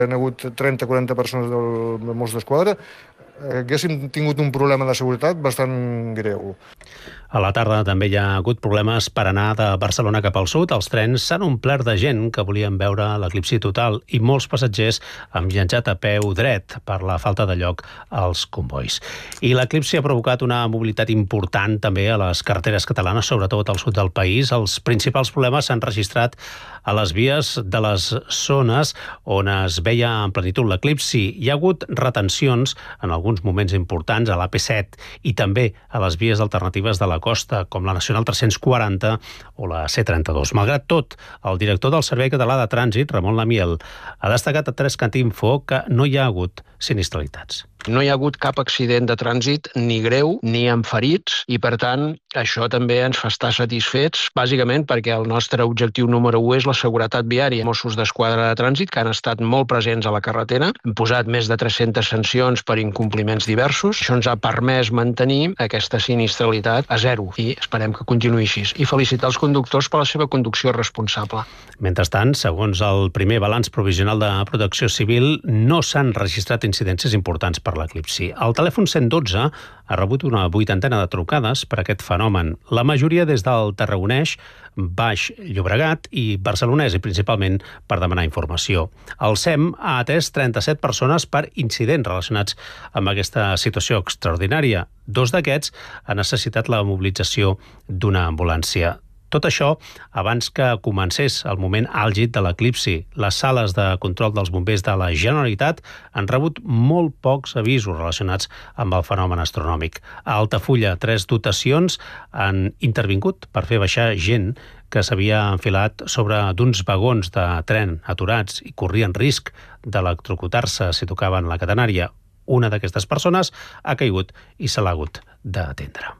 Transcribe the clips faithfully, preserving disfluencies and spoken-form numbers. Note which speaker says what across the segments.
Speaker 1: Hi ha hagut trenta o quaranta persones del, de Mossos d'Esquadra, haguéssim tingut un problema de seguretat bastant greu.
Speaker 2: A la tarda també hi ha hagut problemes per anar de Barcelona cap al sud. Els trens s'han omplert de gent que volien veure l'eclipsi total i molts passatgers han viatjat a peu dret per la falta de lloc als convois. I l'eclipsi ha provocat una mobilitat important també a les carreteres catalanes, sobretot al sud del país. Els principals problemes s'han registrat a les vies de les zones on es veia en plenitud l'eclipsi. Hi ha hagut retencions en alguns moments importants a l'A P set i també a les vies alternatives de la costa, com la Nacional tres-cents quaranta o la C trenta-dos. Malgrat tot, el director del Servei Català de Trànsit, Ramon Lamiel, ha destacat a Tres Cantinfo que no hi ha hagut sinistralitats.
Speaker 3: No hi ha hagut cap accident de trànsit ni greu ni amb ferits i, per tant, això també ens fa estar satisfets, bàsicament perquè el nostre objectiu número u és la seguretat viària. Mossos d'Esquadra de Trànsit, que han estat molt presents a la carretera, han posat més de tres-centes sancions per incompliments diversos. Això ens ha permès mantenir aquesta sinistralitat a zero i esperem que continuï així. I felicitar els conductors per la seva conducció responsable.
Speaker 2: Mentrestant, segons el primer balanç provisional de Protecció Civil, no s'han registrat incidències importants per l'eclipsi. El telèfon cent dotze ha rebut una vuitantena de trucades per aquest fenomen. La majoria des del Tarragonès, Baix Llobregat i Barcelonès, i principalment per demanar informació. El S E M ha atès trenta-set persones per incidents relacionats amb aquesta situació extraordinària. Dos d'aquests han necessitat la mobilització d'una ambulància. Tot això abans que comencés el moment àlgid de l'eclipsi. Les sales de control dels bombers de la Generalitat han rebut molt pocs avisos relacionats amb el fenomen astronòmic. A Altafulla, tres dotacions han intervingut per fer baixar gent que s'havia enfilat sobre d'uns vagons de tren aturats i corrien risc d'electrocutar-se si tocaven la catenària. Una d'aquestes persones ha caigut i se l'ha hagut d'atendre.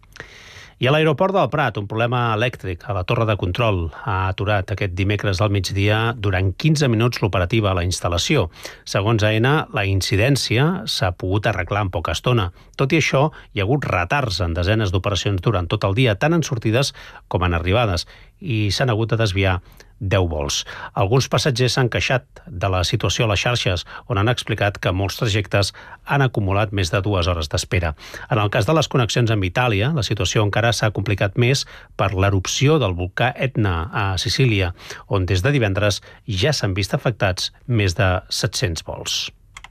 Speaker 2: I a l'aeroport del Prat, un problema elèctric a la torre de control ha aturat aquest dimecres al migdia durant quinze minuts l'operativa a la instal·lació. Segons AENA, la incidència s'ha pogut arreglar en poca estona. Tot i això, hi ha hagut retards en desenes d'operacions durant tot el dia, tant en sortides com en arribades, i s'han hagut de desviar deu vols. Alguns passatgers s'han queixat de la situació a les xarxes, on han explicat que molts trajectes han acumulat més de dues hores d'espera. En el cas de les connexions amb Itàlia, la situació encara s'ha complicat més per l'erupció del volcà Etna a Sicília, on des de divendres ja s'han vist afectats més de set-cents vols.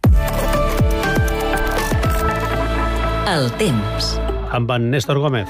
Speaker 4: El temps.
Speaker 2: Amb en Néstor Gómez.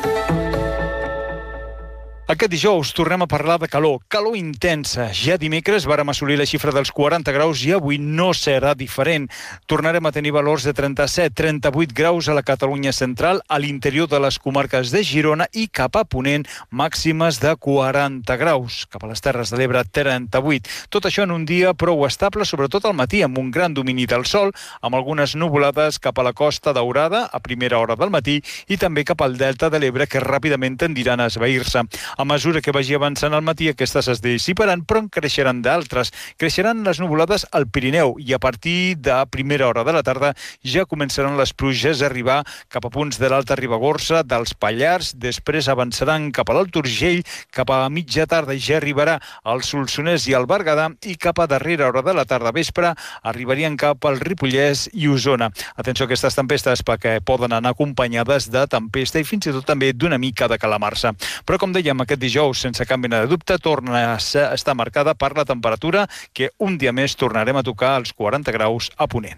Speaker 5: Aquest dijous tornem a parlar de calor, calor intensa. Ja dimecres vàrem assolir la xifra dels quaranta graus i avui no serà diferent. Tornarem a tenir valors de trenta-set trenta-vuit graus a la Catalunya central, a l'interior de les comarques de Girona i cap a Ponent màximes de quaranta graus. Cap a les Terres de l'Ebre, trenta-vuit. Tot això en un dia prou estable, sobretot al matí, amb un gran domini del sol, amb algunes nuvolades cap a la Costa Daurada a primera hora del matí i també cap al Delta de l'Ebre, que ràpidament tendiran a esvair-se. A mesura que vagi avançant al matí, aquestes es dissiparan, però en creixeran d'altres. Creixeran les nuvolades al Pirineu i a partir de primera hora de la tarda ja començaran les pluges a arribar cap a punts de l'Alta Ribagorça, dels Pallars, després avançaran cap a l'Alt Urgell, cap a mitja tarda ja arribarà al Solsonès i al Berguedà i cap a darrera hora de la tarda vespre arribarien cap al Ripollès i Osona. Atenció a aquestes tempestes perquè poden anar acompanyades de tempesta i fins i tot també d'una mica de calamarsa. Però com dèiem, aquest dijous, sense cap mena de dubte, torna a estar marcada per la temperatura que un dia més tornarem a tocar els quaranta graus a Ponent.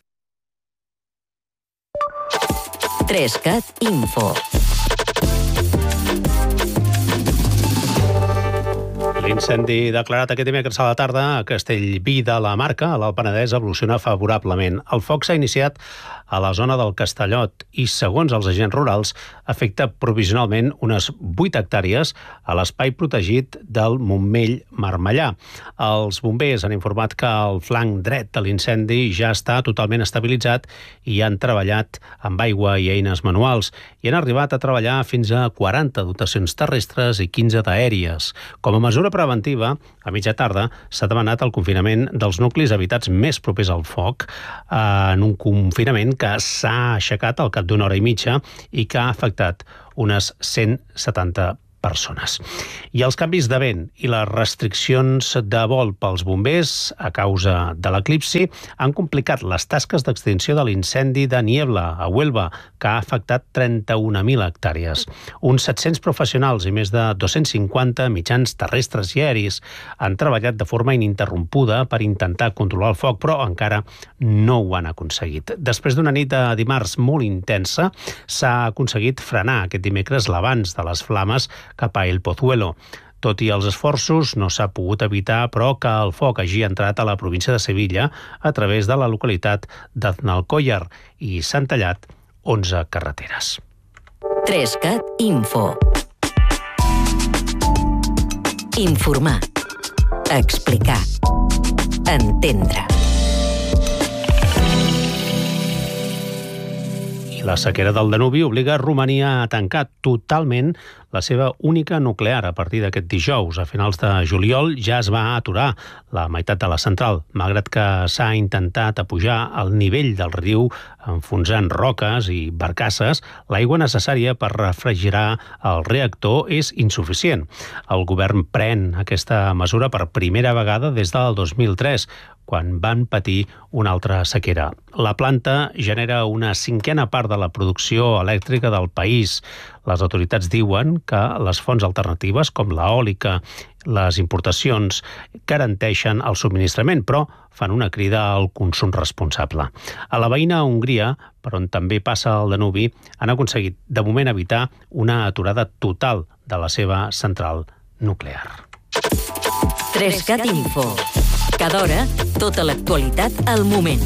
Speaker 4: Trescat Info.
Speaker 2: L'incendi declarat aquest dimecres a la tarda a Castellví de la Marca, a l'Alt Penedès, evoluciona favorablement. El foc s'ha iniciat a la zona del Castellot i, segons els agents rurals, afecta provisionalment unes vuit hectàrees a l'espai protegit del Montmell-Marmellà. Els bombers han informat que el flanc dret de l'incendi ja està totalment estabilitzat i han treballat amb aigua i eines manuals i han arribat a treballar fins a quaranta dotacions terrestres i quinze d'aèries. Com a mesura preventiva, a mitja tarda s'ha demanat el confinament dels nuclis habitats més propers al foc, en un confinament que s'ha aixecat al cap d'una hora i mitja i que ha afectat unes cent setanta persones. I els canvis de vent i les restriccions de vol pels bombers a causa de l'eclipsi han complicat les tasques d'extinció de l'incendi de Niebla, a Huelva, que ha afectat trenta-una mil hectàrees. Uns set-cents professionals i més de dos-cents cinquanta mitjans terrestres i aeris han treballat de forma ininterrompuda per intentar controlar el foc, però encara no ho han aconseguit. Després d'una nit de dimarts molt intensa, s'ha aconseguit frenar aquest dimecres l'avanç de les flames cap a El Pozuelo. Tot i els esforços, no s'ha pogut evitar, però, que el foc hagi entrat a la província de Sevilla a través de la localitat d'Aznalcóllar i s'han tallat onze carreteres.
Speaker 4: trescat Info. Informar. Explicar. Entendre.
Speaker 2: La sequera del Danubi obliga Romania a tancar totalment la seva única nuclear a partir d'aquest dijous. A finals de juliol ja es va aturar la meitat de la central, malgrat que s'ha intentat apujar el nivell del riu enfonsant roques i barcasses. L'aigua necessària per refrigerar el reactor és insuficient. El govern pren aquesta mesura per primera vegada des del dos mil tres, quan van patir una altra sequera. La planta genera una cinquena part de la producció elèctrica del país. Les autoritats diuen que les fonts alternatives, com l'eòlica, les importacions, garanteixen el subministrament, però fan una crida al consum responsable. A la veïna Hongria, per on també passa el Danubi, han aconseguit de moment evitar una aturada total de la seva central nuclear.
Speaker 4: trescat Info. Cada hora, tota l'actualitat al moment.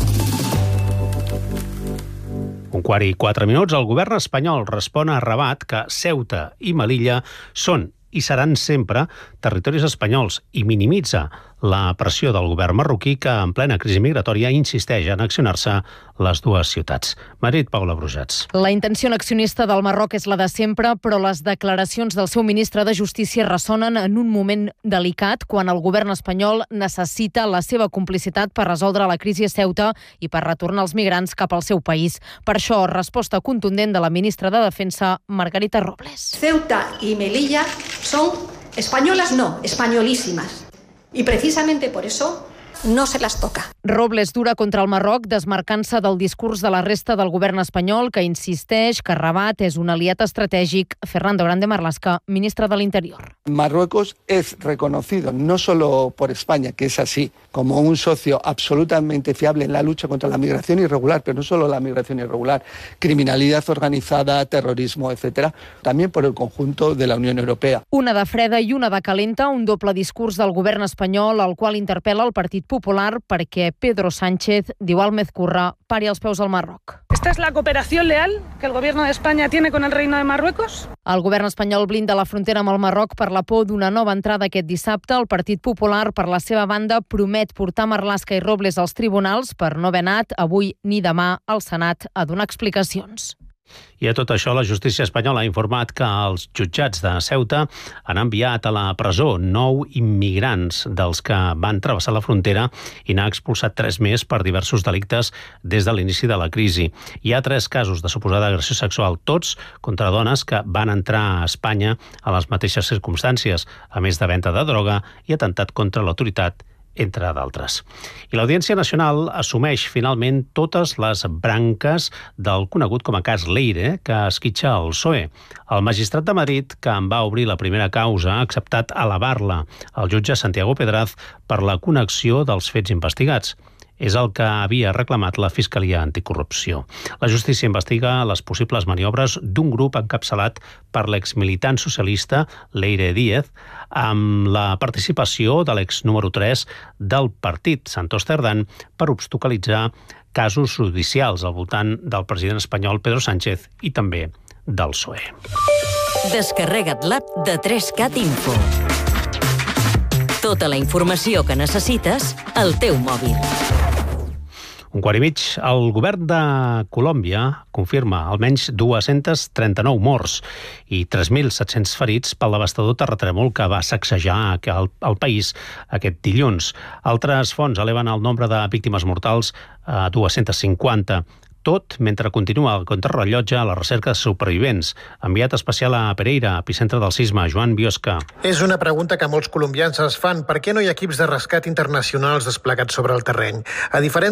Speaker 2: Un quart i quatre minuts, el govern espanyol respon a Rabat que Ceuta i Melilla són i seran sempre territoris espanyols i minimitza la pressió del govern marroquí que en plena crisi migratòria insisteix en accionar-se les dues ciutats. Madrid, Paula Brujats.
Speaker 6: La intenció accionista del Marroc és la de sempre, però les declaracions del seu ministre de Justícia ressonen en un moment delicat quan el govern espanyol necessita la seva complicitat per resoldre la crisi a Ceuta i per retornar els migrants cap al seu país. Per això, resposta contundent de la ministra de Defensa, Margarita Robles.
Speaker 7: Ceuta y Melilla son españolas, no, españolísimas. Y precisamente por eso no se las toca.
Speaker 6: Robles dura contra el Marroc, desmarcant-se del discurs de la resta del govern espanyol, que insisteix que Rabat és un aliat estratègic. Fernando Grande Marlaska, ministre de l'Interior.
Speaker 8: Marruecos es reconocido no solo por España, que es así, como un socio absolutamente fiable en la lucha contra la migración irregular, pero no solo la migración irregular, criminalidad organizada, terrorismo, etcétera, también por el conjunto de la Unión Europea.
Speaker 6: Una de freda i una de calenta, un doble discurs del govern espanyol, al qual interpel·la el Partit Popular perquè Pedro Sánchez diu al Mezcurra pari els peus al Marroc.
Speaker 9: ¿Esta es la cooperación leal que el gobierno de España tiene con el Reino de Marruecos?
Speaker 6: El govern espanyol blinda la frontera amb el Marroc per la por d'una nova entrada aquest dissabte. El Partit Popular, per la seva banda, promet portar Marlaska i Robles als tribunals per no haver anat avui ni demà al Senat a donar explicacions.
Speaker 2: I a tot això, la justícia espanyola ha informat que els jutjats de Ceuta han enviat a la presó nou immigrants dels que van travessar la frontera i n'ha expulsat tres més per diversos delictes des de l'inici de la crisi. Hi ha tres casos de suposada agressió sexual, tots contra dones que van entrar a Espanya a les mateixes circumstàncies, a més de venda de droga i atemptat contra l'autoritat, entre d'altres. I l'Audiència Nacional assumeix finalment totes les branques del conegut com a cas Leire, que esquitxa el P S O E. El magistrat de Madrid, que en va obrir la primera causa, ha acceptat elevar-la al jutge Santiago Pedraz per la connexió dels fets investigats. És el que havia reclamat la Fiscalia Anticorrupció. La justícia investiga les possibles maniobres d'un grup encapçalat per l'exmilitant socialista Leire Díez, amb la participació de l'ex número tres del partit, Santos Cerdán, per obstaculitzar casos judicials al voltant del president espanyol Pedro Sánchez i també del P S O E.
Speaker 4: Descarrega't l'app de trescat Info. Tota la informació que necessites al teu mòbil.
Speaker 2: Un quart i mig, el govern de Colòmbia confirma almenys dues-centes trenta-nou morts i tres mil set-cents ferits pel devastador terratrèmol que va sacsejar el, el país aquest dilluns. Altres fonts eleven el nombre de víctimes mortals a dues-centes cinquanta. tot mentre continua el contrarrellotge a la recerca de supervivents. Enviat especial a Pereira, epicentre del sisme, Joan Biosca.
Speaker 10: És una pregunta que molts colombians es fan. Per què no hi ha equips de rescat internacionals desplegats sobre el terreny? A diferència